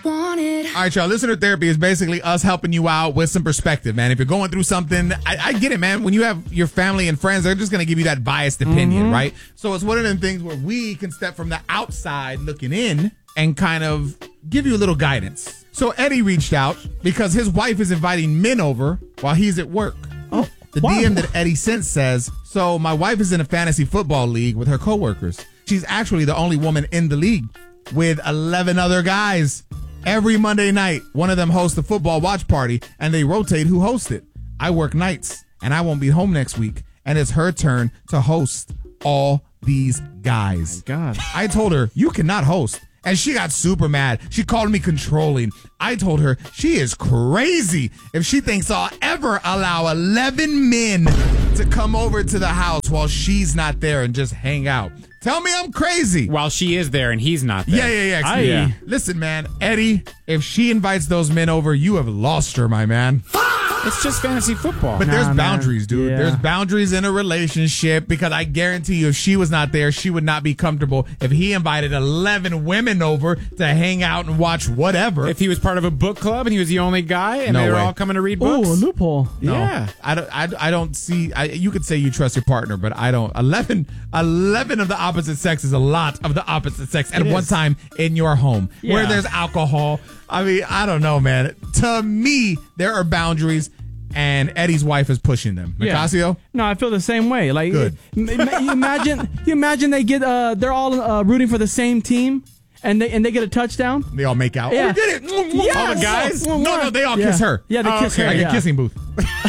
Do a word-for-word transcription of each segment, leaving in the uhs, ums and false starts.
wanted. All right, y'all. Listener therapy is basically us helping you out with some perspective, man. If you're going through something, I, I get it, man. When you have your family and friends, they're just going to give you that biased opinion, Mm-hmm. right? So it's one of them things where we can step from the outside looking in and kind of give you a little guidance. So Eddie reached out because his wife is inviting men over while he's at work. Oh, The wow. D M that Eddie sent says, so my wife is in a fantasy football league with her coworkers. She's actually the only woman in the league with eleven other guys. Every Monday night, one of them hosts a football watch party, and they rotate who hosts it. I work nights, and I won't be home next week, and it's her turn to host all these guys. God. I told her, you cannot host. And she got super mad. She called me controlling. I told her she is crazy if she thinks I'll ever allow eleven men to come over to the house while she's not there and just hang out. Tell me I'm crazy. While she is there and he's not there. Yeah, yeah, yeah. I- yeah. Listen, man, Eddie, if she invites those men over, you have lost her, my man. It's just fantasy football. But Nah, there's man. boundaries, dude. Yeah. There's boundaries in a relationship because I guarantee you if she was not there, she would not be comfortable if he invited eleven women over to hang out and watch whatever. If he was part of a book club and he was the only guy and No they were way. all coming to read Oh, books. a loophole. No, Yeah. I don't, I, I don't see, I, you could say you trust your partner, but I don't. eleven, eleven of the opposite sex is a lot of the opposite sex at It one is. time in your home where Yeah. there's alcohol. I mean, I don't know, man. To me, there are boundaries. And Eddie's wife is pushing them. Yeah. Nicasio? No, I feel the same way. Like, Good. m- m- you imagine, you imagine they get, uh, they're all uh, rooting for the same team, and they and they get a touchdown. They all make out. Yeah. Oh, we did it. Yes. All the guys? Yeah. No, no, they all Yeah. kiss her. Yeah, they Oh, kiss okay. her, Like yeah. a kissing booth.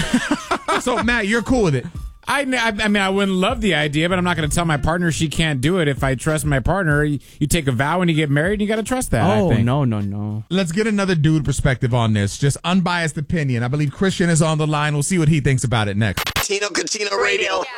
So, Matt, you're cool with it. I, I, I mean, I wouldn't love the idea, but I'm not going to tell my partner she can't do it if I trust my partner. You, you take a vow when you get married, and you got to trust that. I Oh, think. no, no, no. Let's get another dude perspective on this. Just unbiased opinion. I believe Christian is on the line. We'll see what he thinks about it next. Tino Catino Radio.